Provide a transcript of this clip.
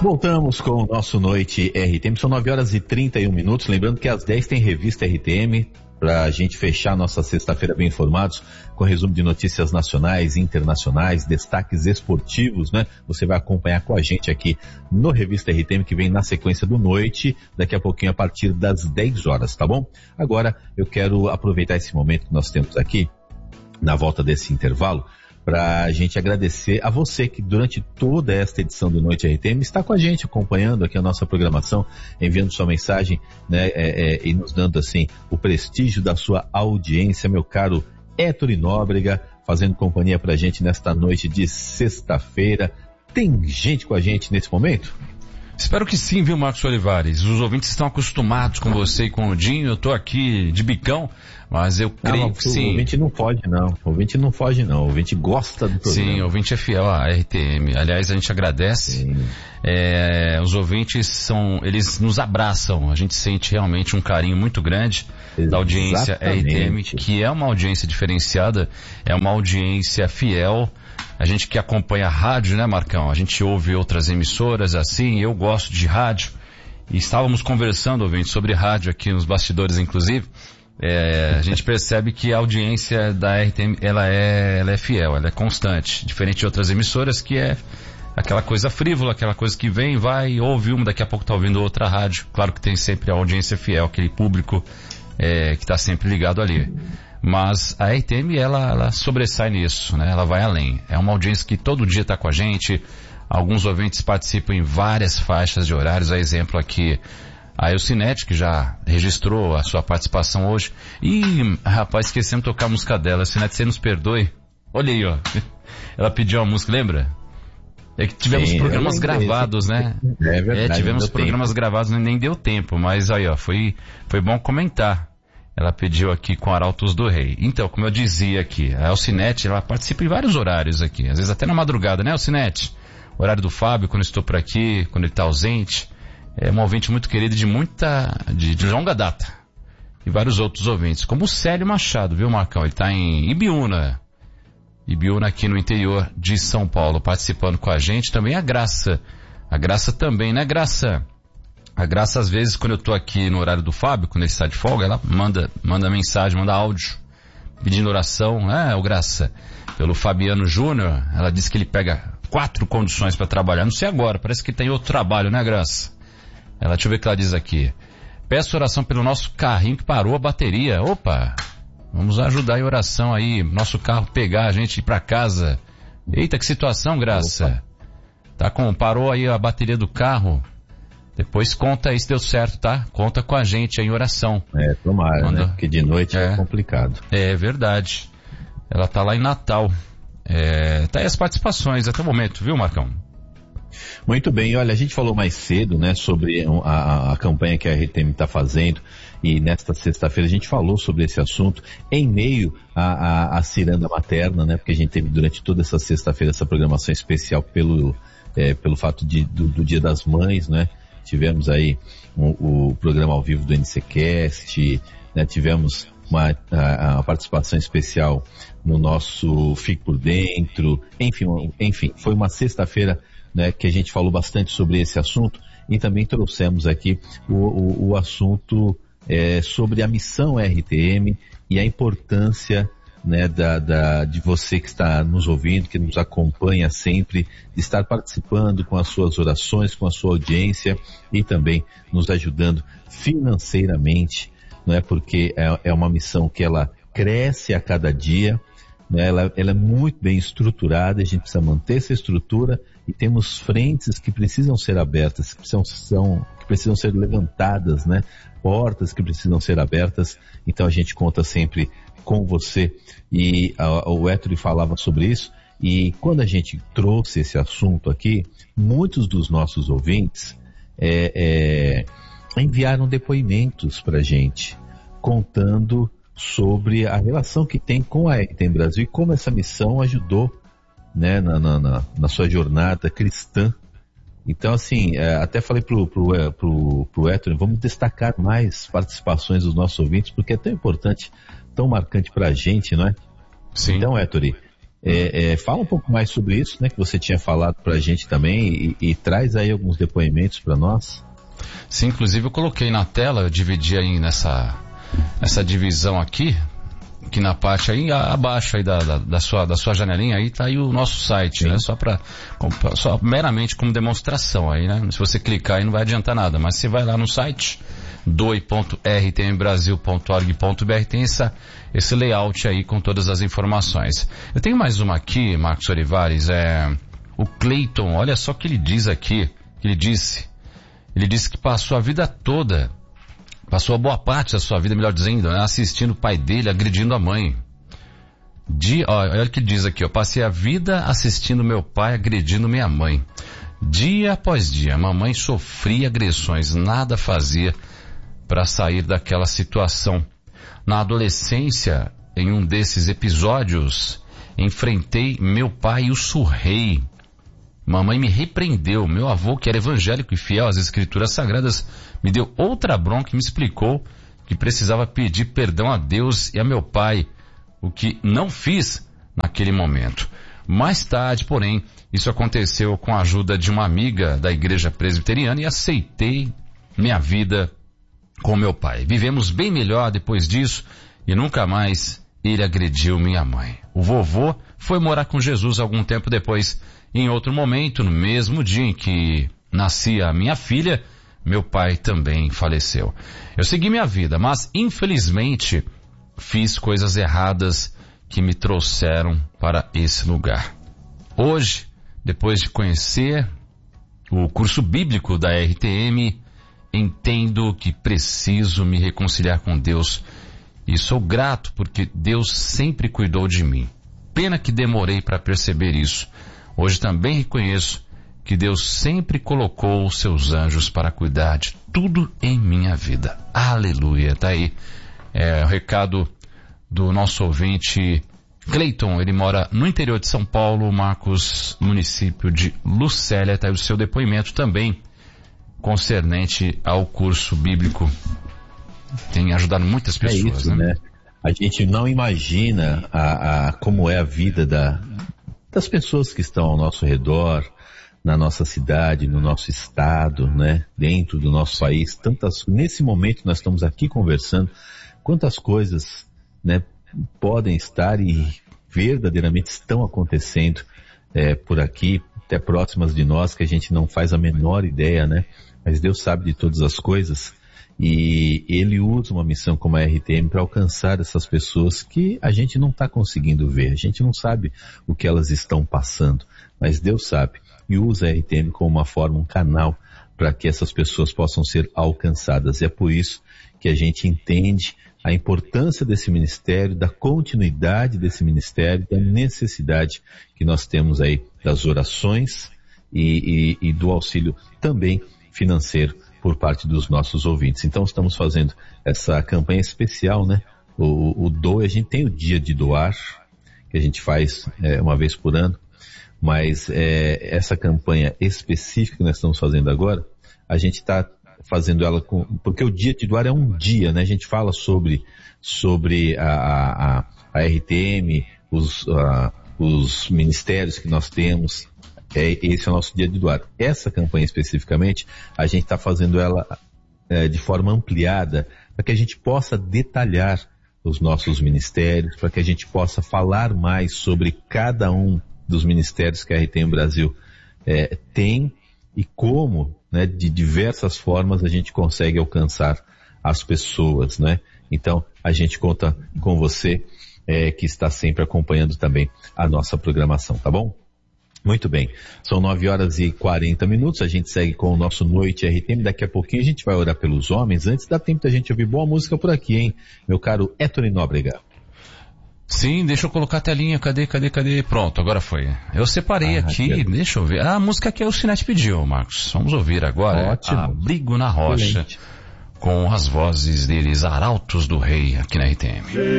Voltamos com o nosso Noite RTM, são 9h31, lembrando que às 10 tem revista RTM, para a gente fechar nossa sexta-feira bem informados, com resumo de notícias nacionais, internacionais, destaques esportivos, né? Você vai acompanhar com a gente aqui no Revista RTM, que vem na sequência do Noite, daqui a pouquinho a partir das 10 horas, tá bom? Agora, eu quero aproveitar esse momento que nós temos aqui, na volta desse intervalo, para a gente agradecer a você que durante toda esta edição do Noite RTM está com a gente, acompanhando aqui a nossa programação, enviando sua mensagem, né, e nos dando assim o prestígio da sua audiência, meu caro Héctor Nóbrega, fazendo companhia para a gente nesta noite de sexta-feira. Tem gente com a gente nesse momento? Espero que sim, viu, Marcos Olivares? Os ouvintes estão acostumados com você e com o Dinho. Eu tô aqui de bicão, mas eu creio que sim. O ouvinte não foge não. O ouvinte gosta do programa. Sim, o ouvinte é fiel à RTM. Aliás, a gente agradece. Os ouvintes eles nos abraçam. A gente sente realmente um carinho muito grande da audiência RTM, que é uma audiência diferenciada, é uma audiência fiel. A gente que acompanha a rádio, né, Marcão? A gente ouve outras emissoras assim, eu gosto de rádio. E estávamos conversando, ouvinte, sobre rádio aqui nos bastidores, inclusive. A gente percebe que a audiência da RTM, ela é fiel, ela é constante. Diferente de outras emissoras, que é aquela coisa frívola, aquela coisa que vem, vai, ouve uma, daqui a pouco tá ouvindo outra rádio. Claro que tem sempre a audiência fiel, aquele público que está sempre ligado ali. Mas a RTM, ela sobressai nisso, né? Ela vai além. É uma audiência que todo dia está com a gente. Alguns ouvintes participam em várias faixas de horários. A exemplo aqui, a Elcinete, que já registrou a sua participação hoje. E, rapaz, esquecemos de tocar a música dela. Elcinete, você nos perdoe. Olha aí, ó. Ela pediu uma música, lembra? É que tivemos programas gravados, né? É verdade. Tivemos programas gravados, nem deu tempo. Mas aí, ó, foi bom comentar. Ela pediu aqui com Arautos do Rei. Então, como eu dizia aqui, a Elcinete, ela participa em vários horários aqui. Às vezes até na madrugada, né, Elcinete? Horário do Fábio, quando eu estou por aqui, quando ele está ausente. É um ouvinte muito querido de longa data. E vários outros ouvintes. Como o Célio Machado, viu, Marcão? Ele está em Ibiúna. Ibiúna aqui no interior de São Paulo, participando com a gente. Também a Graça. A Graça também, né, Graça? A Graça, às vezes, quando eu tô aqui no horário do Fábio, quando ele está de folga, ela manda mensagem, manda áudio, pedindo oração, ô Graça, pelo Fabiano Júnior. Ela disse que ele pega 4 condições para trabalhar. Não sei agora, parece que tem outro trabalho, né, Graça? Deixa eu ver o que ela diz aqui. Peço oração pelo nosso carrinho que parou a bateria. Opa, vamos ajudar em oração aí, nosso carro pegar a gente ir para casa. Eita, que situação, Graça. Parou aí a bateria do carro. Depois conta aí se deu certo, tá? Conta com a gente aí em oração. Tomara, né? Porque de noite é complicado. É verdade. Ela tá lá em Natal. Tá aí as participações até o momento, viu, Marcão? Muito bem, olha, a gente falou mais cedo, né, sobre a campanha que a RTM está fazendo, e nesta sexta-feira a gente falou sobre esse assunto em meio à ciranda materna, né, porque a gente teve durante toda essa sexta-feira essa programação especial pelo fato do Dia das Mães, né? Tivemos aí o programa ao vivo do NCcast, né? Tivemos uma participação especial no nosso Fique por Dentro, enfim, foi uma sexta-feira, né, que a gente falou bastante sobre esse assunto, e também trouxemos aqui o assunto sobre a missão RTM e a importância, né, de você que está nos ouvindo, que nos acompanha sempre, de estar participando com as suas orações, com a sua audiência e também nos ajudando financeiramente, não é? Porque é uma missão que ela cresce a cada dia, né? Ela é muito bem estruturada, a gente precisa manter essa estrutura, e temos frentes que precisam ser abertas, que precisam ser levantadas, né? Portas que precisam ser abertas. Então a gente conta sempre com você, e o Héctor falava sobre isso, e quando a gente trouxe esse assunto aqui, muitos dos nossos ouvintes enviaram depoimentos pra gente, contando sobre a relação que tem com a RTM Brasil e como essa missão ajudou, né, na sua jornada cristã. Então, assim, até falei pro Héctor, vamos destacar mais participações dos nossos ouvintes, porque é tão importante, tão marcante pra gente, não é? Sim. Então, Héctor, Fala um pouco mais sobre isso, né, que você tinha falado pra gente também, e traz aí alguns depoimentos para nós. Sim, inclusive eu coloquei na tela, eu dividi aí nessa divisão aqui, que na parte aí abaixo aí da sua janelinha aí tá aí o nosso site, né? Só meramente como demonstração aí, né? Se você clicar aí não vai adiantar nada, mas você vai lá no site doe.rtmbrasil.org.br, tem esse layout aí com todas as informações. Eu tenho mais uma aqui, Marcos Olivares, o Cleiton, olha só o que ele diz aqui, ele disse que passou a vida toda, passou a boa parte da sua vida, melhor dizendo, né, assistindo o pai dele agredindo a mãe. Olha o que ele diz aqui, passei a vida assistindo meu pai agredindo minha mãe. Dia após dia, mamãe sofria agressões, nada fazia para sair daquela situação. Na adolescência, em um desses episódios, enfrentei meu pai e o surrei. Mamãe me repreendeu. Meu avô, que era evangélico e fiel às escrituras sagradas, me deu outra bronca e me explicou que precisava pedir perdão a Deus e a meu pai, o que não fiz naquele momento. Mais tarde, porém, isso aconteceu com a ajuda de uma amiga da igreja presbiteriana e aceitei minha vida com meu pai. Vivemos bem melhor depois disso e nunca mais ele agrediu minha mãe. O vovô foi morar com Jesus algum tempo depois. Em outro momento, no mesmo dia em que nascia a minha filha, meu pai também faleceu. Eu segui minha vida, mas infelizmente fiz coisas erradas que me trouxeram para esse lugar. Hoje, depois de conhecer o curso bíblico da RTM, entendo que preciso me reconciliar com Deus e sou grato porque Deus sempre cuidou de mim. Pena que demorei para perceber isso. Hoje também reconheço que Deus sempre colocou os seus anjos para cuidar de tudo em minha vida. Aleluia. Tá aí o recado do nosso ouvinte Cleiton. Ele mora no interior de São Paulo, Marcos, município de Lucélia. Tá aí o seu depoimento também concernente ao curso bíblico. Tem ajudado muitas pessoas. É isso, né? A gente não imagina como é a vida das pessoas que estão ao nosso redor, na nossa cidade, no nosso estado, né? Dentro do nosso país. Nesse momento nós estamos aqui conversando, quantas coisas, né, podem estar e verdadeiramente estão acontecendo por aqui, até próximas de nós, que a gente não faz a menor ideia, né? Mas Deus sabe de todas as coisas e Ele usa uma missão como a RTM para alcançar essas pessoas que a gente não está conseguindo ver. A gente não sabe o que elas estão passando, mas Deus sabe e usa a RTM como uma forma, um canal para que essas pessoas possam ser alcançadas. E é por isso que a gente entende a importância desse ministério, da continuidade desse ministério, da necessidade que nós temos aí das orações e do auxílio também financeiro por parte dos nossos ouvintes. Então estamos fazendo essa campanha especial, né? O Doe, a gente tem o dia de doar, que a gente faz uma vez por ano, mas essa campanha específica que nós estamos fazendo agora, a gente está fazendo ela porque o dia de doar é um dia, né? A gente fala sobre a RTM, os ministérios que nós temos. Esse é o nosso dia de doar. Essa campanha especificamente, a gente está fazendo ela de forma ampliada, para que a gente possa detalhar os nossos ministérios, para que a gente possa falar mais sobre cada um dos ministérios que a RTM Brasil tem e como, né, de diversas formas a gente consegue alcançar as pessoas, né? Então, a gente conta com você que está sempre acompanhando também a nossa programação, tá bom? Muito bem, são 9h40, a gente segue com o nosso Noite RTM, daqui a pouquinho a gente vai orar pelos homens, antes dá tempo da gente ouvir boa música por aqui, hein, meu caro Héctor Nóbrega. Sim, deixa eu colocar a telinha, cadê? Pronto, agora foi. Eu separei aqui, deixa eu ver, a música que o Sinete pediu, Marcos, vamos ouvir agora. Ótimo. Abrigo na Rocha, excelente, com as vozes deles, Arautos do Rei, aqui na RTM.